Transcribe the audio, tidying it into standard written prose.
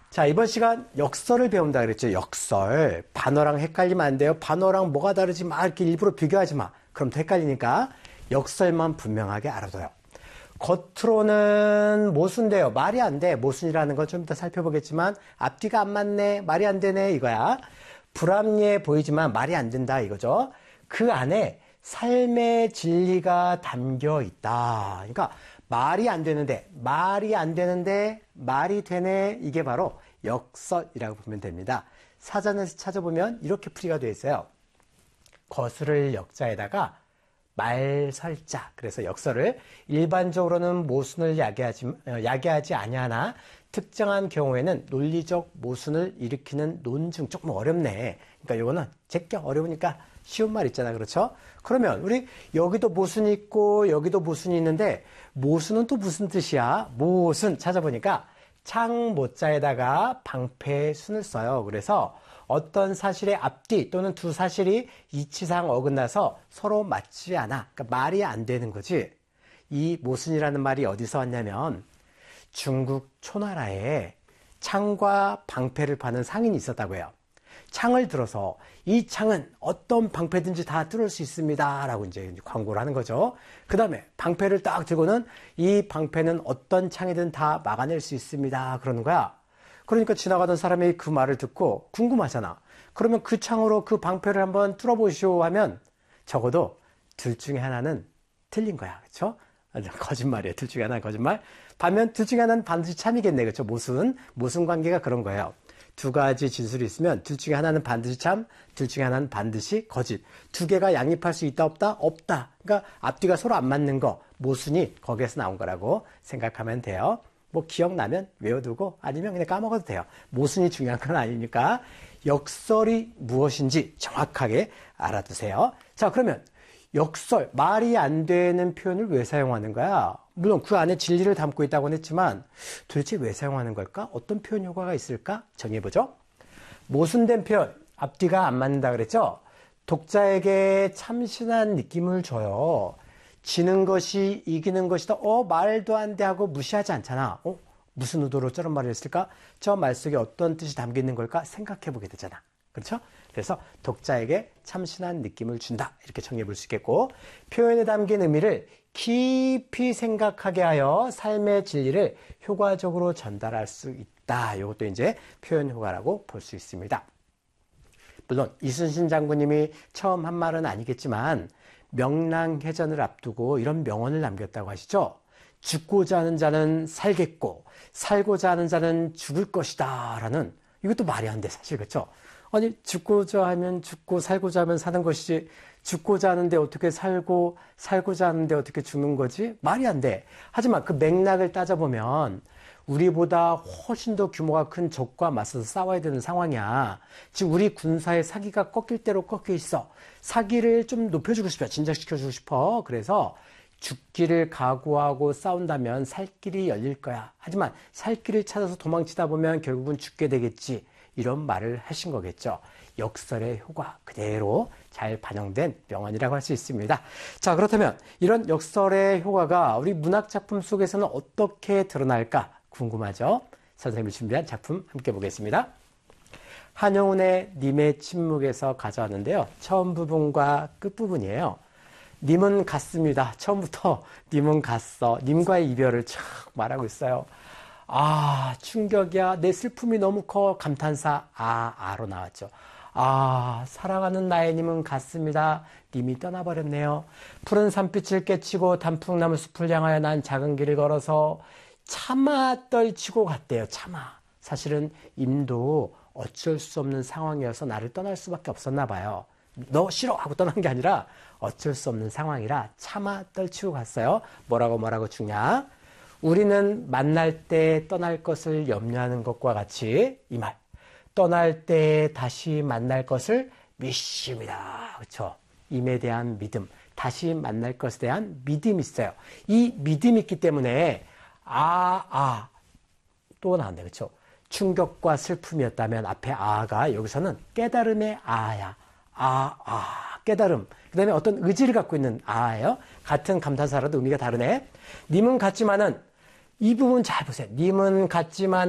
자, 이번 시간 역설을 배운다 그랬죠. 역설. 반어랑 헷갈리면 안 돼요. 반어랑 뭐가 다르지 마. 이렇게 일부러 비교하지 마. 그럼 더 헷갈리니까 역설만 분명하게 알아둬요. 겉으로는 모순돼요. 말이 안 돼. 모순이라는 건 좀 이따 살펴보겠지만 앞뒤가 안 맞네. 말이 안 되네. 이거야. 불합리해 보이지만 말이 안 된다. 이거죠. 그 안에 삶의 진리가 담겨 있다. 그러니까 말이 안 되는데 말이 되네. 이게 바로 역설이라고 보면 됩니다. 사전에서 찾아보면 이렇게 풀이가 되어 있어요. 거스를 역자에다가 말설자. 그래서 역설을 일반적으로는 모순을 야기하지 아니하나 특정한 경우에는 논리적 모순을 일으키는 논증. 조금 어렵네. 그러니까 이거는 제게 어려우니까 쉬운 말 있잖아. 그렇죠? 그러면 우리 여기도 모순이 있고 여기도 모순이 있는데 모순은 또 무슨 뜻이야? 모순 찾아보니까 창모자에다가 방패의 순을 써요. 그래서 어떤 사실의 앞뒤 또는 두 사실이 이치상 어긋나서 서로 맞지 않아. 그러니까 말이 안 되는 거지. 이 모순이라는 말이 어디서 왔냐면 중국 초나라에 창과 방패를 파는 상인이 있었다고 해요. 창을 들어서 이 창은 어떤 방패든지 다 뚫을 수 있습니다 라고 이제 광고를 하는 거죠. 그 다음에 방패를 딱 들고는 이 방패는 어떤 창이든 다 막아낼 수 있습니다 그러는 거야. 그러니까 지나가던 사람이 그 말을 듣고 궁금하잖아. 그러면 그 창으로 그 방패를 한번 뚫어보시오 하면 적어도 둘 중에 하나는 틀린 거야. 그렇죠? 거짓말이에요. 둘 중에 하나는 거짓말. 반면 둘 중에 하나는 반드시 참이겠네. 그렇죠? 모순 관계가 그런 거예요. 두 가지 진술이 있으면 둘 중에 하나는 반드시 참, 둘 중에 하나는 반드시 거짓. 두 개가 양립할 수 있다 없다? 없다. 그러니까 앞뒤가 서로 안 맞는 거, 모순이 거기에서 나온 거라고 생각하면 돼요. 뭐 기억나면 외워두고 아니면 그냥 까먹어도 돼요. 모순이 중요한 건 아니니까 역설이 무엇인지 정확하게 알아두세요. 자, 그러면 역설, 말이 안 되는 표현을 왜 사용하는 거야? 물론 그 안에 진리를 담고 있다고는 했지만 도대체 왜 사용하는 걸까? 어떤 표현 효과가 있을까? 정해보죠. 모순된 표현, 앞뒤가 안 맞는다 그랬죠? 독자에게 참신한 느낌을 줘요. 지는 것이 이기는 것이다. 말도 안 돼 하고 무시하지 않잖아. 무슨 의도로 저런 말을 했을까? 저 말 속에 어떤 뜻이 담겨 있는 걸까? 생각해보게 되잖아. 그렇죠? 그래서 독자에게 참신한 느낌을 준다. 이렇게 정리해 볼 수 있겠고, 표현에 담긴 의미를 깊이 생각하게 하여 삶의 진리를 효과적으로 전달할 수 있다. 이것도 이제 표현 효과라고 볼 수 있습니다. 물론 이순신 장군님이 처음 한 말은 아니겠지만 명랑해전을 앞두고 이런 명언을 남겼다고 하시죠. 죽고자 하는 자는 살겠고 살고자 하는 자는 죽을 것이다 라는, 이것도 말이 안 돼 사실. 그렇죠? 아니 죽고자 하면 죽고 살고자 하면 사는 것이지 죽고자 하는데 어떻게 살고 살고자 하는데 어떻게 죽는 거지? 말이 안 돼. 하지만 그 맥락을 따져보면 우리보다 훨씬 더 규모가 큰 적과 맞서서 싸워야 되는 상황이야. 지금 우리 군사의 사기가 꺾일 대로 꺾여 있어. 사기를 좀 높여주고 싶어. 진작시켜주고 싶어. 그래서 죽기를 각오하고 싸운다면 살 길이 열릴 거야. 하지만 살 길을 찾아서 도망치다 보면 결국은 죽게 되겠지. 이런 말을 하신 거겠죠. 역설의 효과 그대로 잘 반영된 명언이라고 할 수 있습니다. 자, 그렇다면 이런 역설의 효과가 우리 문학작품 속에서는 어떻게 드러날까 궁금하죠? 선생님이 준비한 작품 함께 보겠습니다. 한영운의 님의 침묵에서 가져왔는데요. 처음 부분과 끝부분이에요. 님은 갔습니다. 처음부터 님은 갔어. 님과의 이별을 참 말하고 있어요. 아, 충격이야. 내 슬픔이 너무 커. 감탄사. 아로 나왔죠. 사랑하는 나의 님은 갔습니다. 님이 떠나버렸네요. 푸른 산빛을 깨치고 단풍나무 숲을 향하여 난 작은 길을 걸어서 차마 떨치고 갔대요. 차마. 사실은 임도 어쩔 수 없는 상황이어서 나를 떠날 수밖에 없었나 봐요. 너 싫어 하고 떠난 게 아니라 어쩔 수 없는 상황이라 차마 떨치고 갔어요. 뭐라고 죽냐? 우리는 만날 때 떠날 것을 염려하는 것과 같이 이 말. 떠날 때 다시 만날 것을 믿습니다. 그렇죠? 임에 대한 믿음. 다시 만날 것에 대한 믿음이 있어요. 이 믿음이 있기 때문에 또 나왔네. 그렇죠? 충격과 슬픔이었다면 앞에 가 여기서는 깨달음의 아야. 깨달음. 그 다음에 어떤 의지를 갖고 있는 아예요. 같은 감탄사라도 의미가 다르네. 님은 갔지만은 이 부분 잘 보세요. 님은 갔지만